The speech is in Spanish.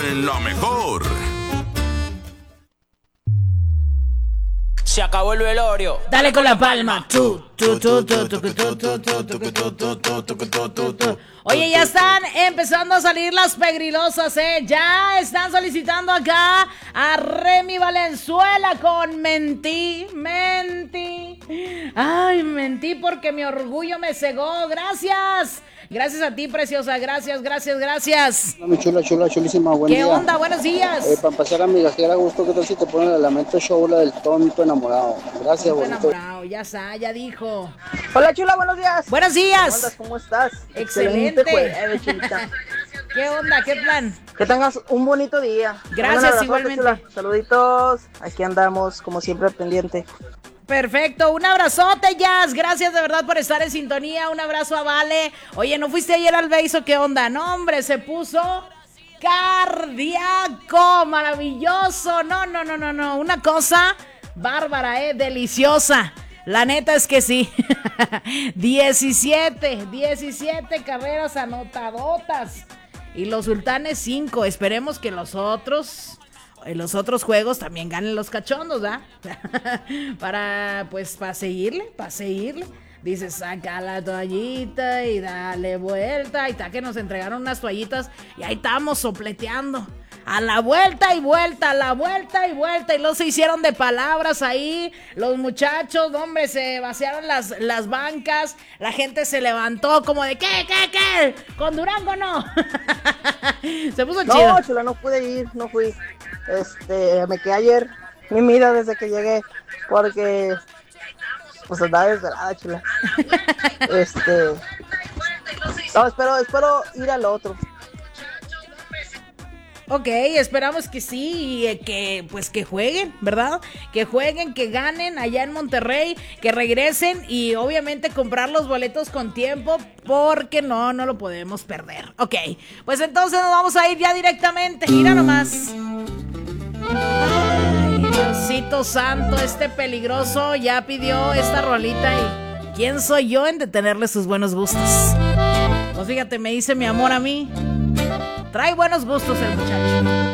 en la mejor. Se acabó el velorio. Dale con la palma. Oye, ya están empezando a salir las pegrilosas, ya están solicitando acá a Remy Valenzuela con Mentí. Ay, mentí porque mi orgullo me cegó. Gracias. Gracias a ti, preciosa. Gracias. Mi chula, chulísima. Buen ¿Qué día. onda? Buenos días. Para pasar a mi gajera, gusto, ¿qué tal si te ponen el Lamento Show, la del tonto enamorado? Gracias, bonito. Enamorado, ya está, ya dijo. Hola, chula, buenos días. Buenos días. ¿Cómo estás? Excelente. Jueves, chulita. ¿Qué onda? ¿Qué plan? Que tengas un bonito día. Gracias, igualmente. Chula. Saluditos. Aquí andamos, como siempre, pendiente. Perfecto, un abrazote, Jazz. Gracias de verdad por estar en sintonía. Un abrazo a Vale. Oye, ¿no fuiste ayer al Beiso? ¿Qué onda? No, hombre, se puso cardíaco, maravilloso. No. Una cosa bárbara, deliciosa. La neta es que sí. 17 carreras anotadotas. Y los Sultanes 5. Esperemos que en los otros juegos también ganen los cachondos, ¿verdad? para seguirle. Dice, saca la toallita y dale vuelta. Y está que nos entregaron unas toallitas y ahí estamos sopleteando. A la vuelta y vuelta, y luego se hicieron de palabras ahí, los muchachos, hombre, se vaciaron las bancas, la gente se levantó como de, ¿qué? ¿Con Durango no? Se puso chido. No, chula, no pude ir, no fui. Me quedé ayer, mi vida desde que llegué, porque, pues andaba desvelada, chula. No, espero ir al otro. Ok, esperamos que sí y que jueguen, ¿verdad? Que jueguen, que ganen allá en Monterrey, que regresen y obviamente comprar los boletos con tiempo porque no lo podemos perder. Ok, pues entonces nos vamos a ir ya directamente. Mira nomás. Ay, Diosito santo, este peligroso ya pidió esta rolita y ¿quién soy yo en detenerle sus buenos gustos? Pues fíjate, me dice mi amor a mí. Trae buenos gustos el muchacho.